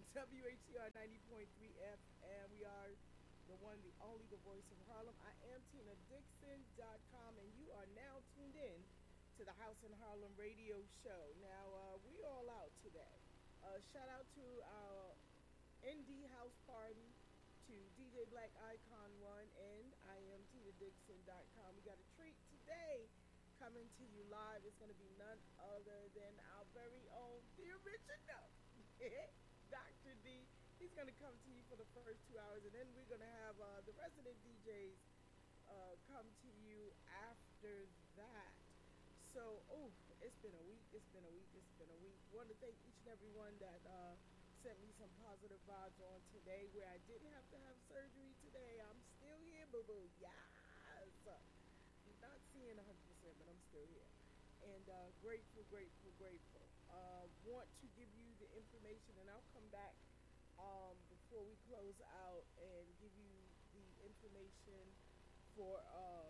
WHCR 90.3 FM. We are the one, the only, the voice of Harlem. I am TinaDixon.com, and you are now tuned in to the House in Harlem radio show. Now, we all out today. Shout out to our ND House Party, to DJ Black Icon 1, and I am TinaDixon.com. We got a treat today coming to you live. It's going to be none other than our very own, the original, Dr. D. He's going to come to you for the first 2 hours, and then we're going to have the resident DJs come to you after that. So, it's been a week. It's been a week. It's been a week. Want to thank each and every one that sent me some positive vibes on today, where I didn't have to have surgery today. I'm still here, boo boo. Yes. Not seeing 100%, but I'm still here. And grateful, grateful, grateful. Want to give you the information, and I'll come back before we close out and give you the information for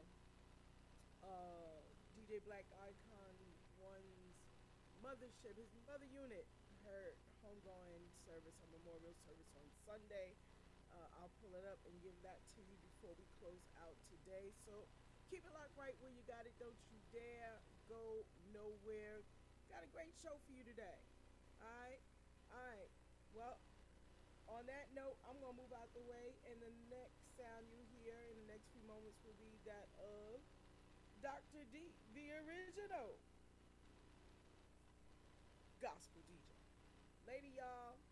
DJ Black Icon 1's mothership, his mother unit, her homegoing service, a memorial service on Sunday. I'll pull it up and give that to you before we close out today. So keep it locked right where you got it. Don't you dare go nowhere. Got a great show for you today. All right? All right. Well, on that note, I'm going to move out the way, and the next sound you hear in the next few moments will be that of Dr. D, the original gospel DJ. Lady, y'all.